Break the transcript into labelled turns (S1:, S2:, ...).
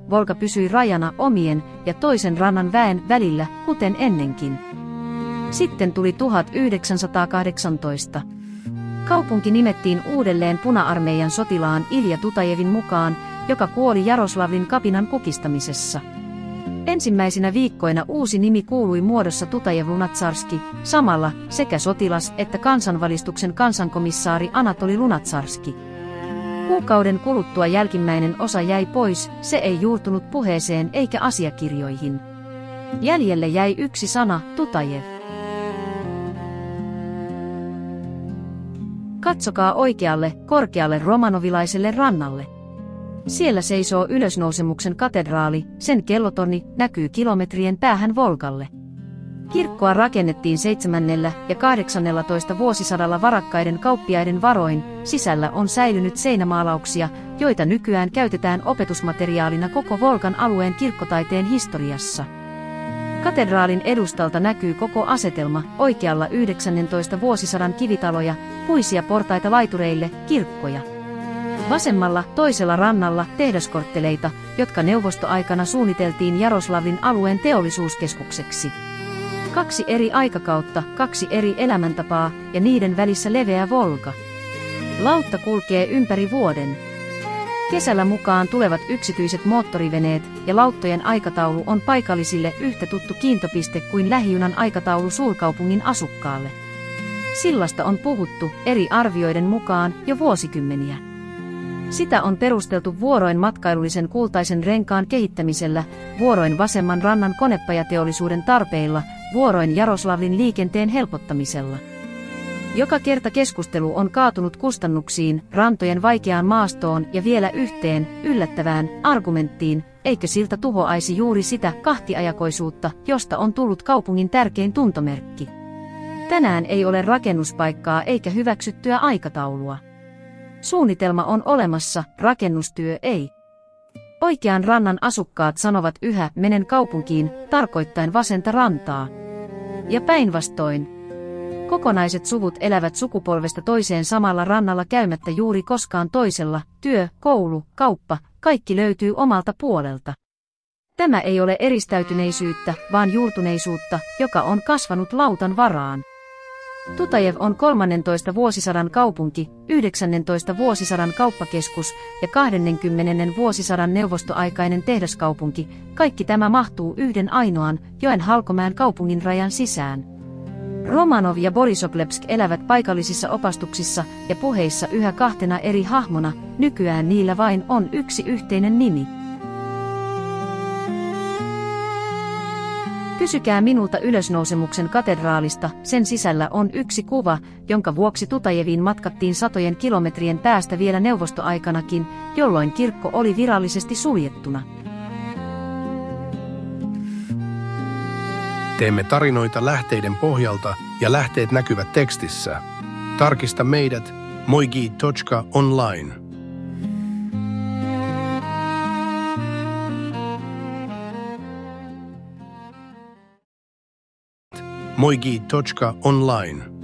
S1: Volga pysyi rajana omien ja toisen rannan väen välillä, kuten ennenkin. Sitten tuli 1918. Kaupunki nimettiin uudelleen Puna-armeijan sotilaan Ilja Tutajevin mukaan, joka kuoli Jaroslavlin kapinan kukistamisessa. Ensimmäisinä viikkoina uusi nimi kuului muodossa Tutajev Lunatsarski, samalla sekä sotilas- että kansanvalistuksen kansankomissaari Anatoli Lunatsarski. Kuukauden kuluttua jälkimmäinen osa jäi pois, se ei juurtunut puheeseen eikä asiakirjoihin. Jäljelle jäi yksi sana, Tutajev. Katsokaa oikealle, korkealle romanovilaiselle rannalle. Siellä seisoo Ylösnousemuksen katedraali, sen kellotorni näkyy kilometrien päähän Volgalle. Kirkkoa rakennettiin 7. ja 18. vuosisadalla varakkaiden kauppiaiden varoin, sisällä on säilynyt seinämaalauksia, joita nykyään käytetään opetusmateriaalina koko Volgan alueen kirkkotaiteen historiassa. Katedraalin edustalta näkyy koko asetelma, oikealla 19. vuosisadan kivitaloja, puisia portaita laitureille, kirkkoja. Vasemmalla, toisella rannalla, tehdaskortteleita, jotka neuvostoaikana suunniteltiin Jaroslavlin alueen teollisuuskeskukseksi. 2 eri aikakautta, 2 eri elämäntapaa ja niiden välissä leveä Volga. Lautta kulkee ympäri vuoden. Kesällä mukaan tulevat yksityiset moottoriveneet ja lauttojen aikataulu on paikallisille yhtä tuttu kiintopiste kuin lähijunan aikataulu suurkaupungin asukkaalle. Sillasta on puhuttu eri arvioiden mukaan jo vuosikymmeniä. Sitä on perusteltu vuoroin matkailullisen kultaisen renkaan kehittämisellä, vuoroin vasemman rannan konepajateollisuuden tarpeilla, vuoroin Jaroslavlin liikenteen helpottamisella. Joka kerta keskustelu on kaatunut kustannuksiin, rantojen vaikeaan maastoon ja vielä yhteen, yllättävään, argumenttiin, eikö silta tuhoaisi juuri sitä kahtiajakoisuutta, josta on tullut kaupungin tärkein tuntomerkki. Tänään ei ole rakennuspaikkaa eikä hyväksyttyä aikataulua. Suunnitelma on olemassa, rakennustyö ei. Oikean rannan asukkaat sanovat yhä menen kaupunkiin, tarkoittaen vasenta rantaa. Ja päinvastoin. Kokonaiset suvut elävät sukupolvesta toiseen samalla rannalla käymättä juuri koskaan toisella, työ, koulu, kauppa, kaikki löytyy omalta puolelta. Tämä ei ole eristäytyneisyyttä, vaan juurtuneisuutta, joka on kasvanut lautan varaan. Tutajev on 13. vuosisadan kaupunki, 19. vuosisadan kauppakeskus ja 20. vuosisadan neuvostoaikainen tehdaskaupunki. Kaikki tämä mahtuu yhden ainoan, joen Halkomäen kaupungin rajan sisään. Romanov ja Borisoglebsk elävät paikallisissa opastuksissa ja puheissa yhä 2 eri hahmona, nykyään niillä vain on yksi yhteinen nimi. Kysykää minulta Ylösnousemuksen katedraalista, sen sisällä on yksi kuva, jonka vuoksi Tutajeviin matkattiin satojen kilometrien päästä vielä neuvostoaikanakin, jolloin kirkko oli virallisesti suljettuna.
S2: Teemme tarinoita lähteiden pohjalta ja lähteet näkyvät tekstissä. Tarkista meidät moigi.online. moigi.online